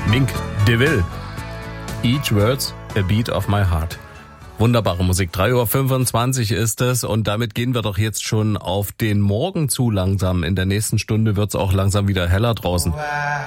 Mink DeVille. Each word's a beat of my heart. Wunderbare Musik. 3:25 Uhr ist es und damit gehen wir doch jetzt schon auf den Morgen zu langsam. In der nächsten Stunde wird's auch langsam wieder heller draußen.